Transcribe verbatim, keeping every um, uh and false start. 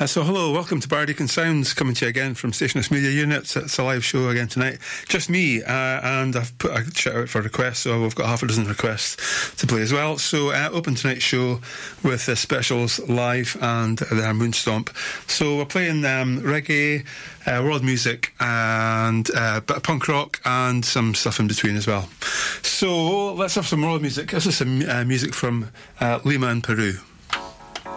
Uh, so hello, welcome to Bardican Sounds, coming to you again from Stationist Media Unit. It's a live show again tonight. Just me, uh, and I've put a shout out for requests, so we've got half a dozen requests to play as well. So uh, open tonight's show with the Specials live and their Moonstomp. So we're playing um, reggae, uh, world music, and uh, a bit of punk rock, and some stuff in between as well. So let's have some world music. This is some uh, music from uh, Lima in Peru.